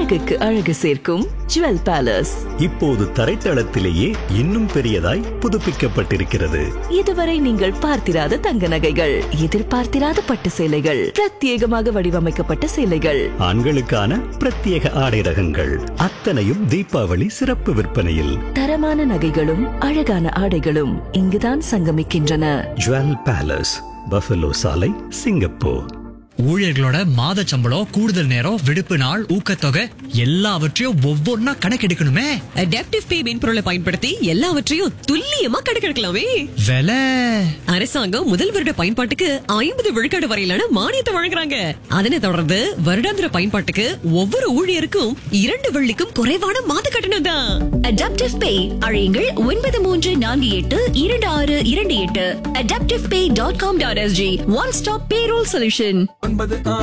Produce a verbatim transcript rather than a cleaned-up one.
அழகுக்கு அழகு சேர்க்கும் ஜுவல் பேலஸ். இப்போது தரைத்தளத்திலேயே இன்னும் பெரியதாய் புதுப்பிக்கப்பட்டிருக்கிறது. இதுவரை நீங்கள் பார்த்திராத தங்க நகைகள், எதிர்பார்த்திராத பட்டு சேலைகள், பிரத்யேகமாக வடிவமைக்கப்பட்ட சேலைகள், ஆண்களுக்கான பிரத்யேக ஆடை ரகங்கள் அத்தனையும் தீபாவளி சிறப்பு விற்பனையில். தரமான நகைகளும் அழகான ஆடைகளும் இங்குதான் சங்கமிக்கின்றன. ஜுவல் பேலஸ், பஃபலோ சாலை, சிங்கப்பூர். ஊழியர்களோட மாத சம்பளம், கூடுதல் நேரம், விடுப்பு நாள், ஊக்கத்தொகை எல்லாவற்றையும் ஒவ்வொன்னா கணக்கெடுக்கணுமே. அடாப்டிவ் பே மென்பொருளை பயன்படுத்தி எல்லாவற்றையும் துல்லியமா கணக்கெடுக்கலாமே. விலை அரசாங்கம் முதல் வருட பயன்பாட்டுக்கு ஐம்பது விழுக்காடு வரையிலான மானியத்தை வழங்குறாங்க. அதனை தொடர்ந்து வருடாந்திர பயன்பாட்டுக்கு ஒவ்வொரு ஊழியருக்கும் இரண்டு வெள்ளிக்கும் குறைவான மாத கட்டணம் தான். அடாப்டிவ் பே அழையுங்கள் ஒன்பது மூன்று நான்கு எட்டு இரண்டு ஆறு இரண்டு எட்டு. அடாப்டிவ் பே dot com dot SG. One stop payroll solution.